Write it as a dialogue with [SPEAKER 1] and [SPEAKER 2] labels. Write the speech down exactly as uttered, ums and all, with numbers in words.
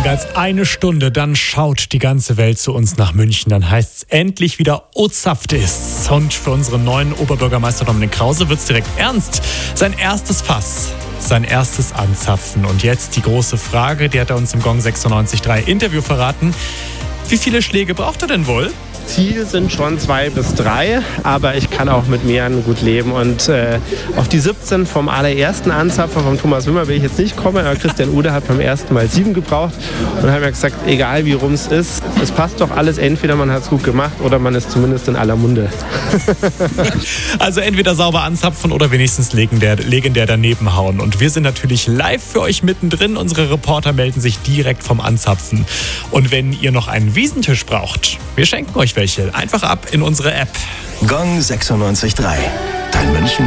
[SPEAKER 1] Weniger als eine Stunde, dann schaut die ganze Welt zu uns nach München. Dann heißt es endlich wieder Ozapft ist. Und für unseren neuen Oberbürgermeister Dominik Krause wird es direkt ernst. Sein erstes Fass, sein erstes Anzapfen. Und jetzt die große Frage, die hat er uns im Gong sechsundneunzig Komma drei Interview verraten. Wie viele Schläge braucht er denn wohl?
[SPEAKER 2] Ziel sind schon zwei bis drei, aber ich kann auch mit mehreren gut leben. Und äh, auf die siebzehn vom allerersten Anzapfer vom Thomas Wimmer will ich jetzt nicht kommen, aber Christian Ude hat beim ersten Mal sieben gebraucht und hat mir gesagt, egal wie rum es ist, es passt doch alles, entweder man hat es gut gemacht oder man ist zumindest in aller Munde.
[SPEAKER 1] Also entweder sauber anzapfen oder wenigstens legendär, legendär daneben hauen. Und wir sind natürlich live für euch mittendrin. Unsere Reporter melden sich direkt vom Anzapfen. Und wenn ihr noch einen Wiesentisch braucht, wir schenken euch welche. Einfach ab in unsere App.
[SPEAKER 3] Gong sechsundneunzig Komma drei. Dein München.